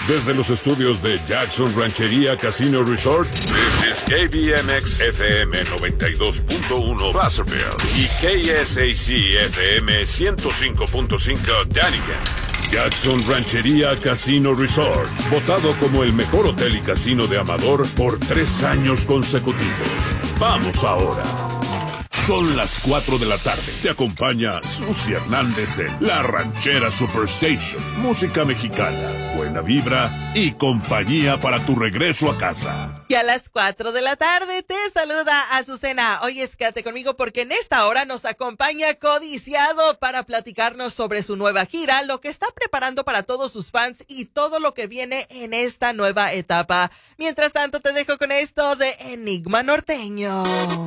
Desde los estudios de Jackson Ranchería Casino Resort, this is KBMX FM 92.1 Placerville y KSAC FM 105.5 Dunnigan. Jackson Ranchería Casino Resort, votado como el mejor hotel y casino de Amador por 3 años consecutivos. Vamos ahora. Son las 4 de la tarde. Te acompaña Susi Hernández en La Ranchera Superstation. Música mexicana, buena vibra y compañía para tu regreso a casa. Y a las 4 de la tarde te saluda Azucena. Oye, quédate conmigo porque en esta hora nos acompaña Codiciado para platicarnos sobre su nueva gira, lo que está preparando para todos sus fans y todo lo que viene en esta nueva etapa. Mientras tanto, te dejo con esto de Enigma Norteño.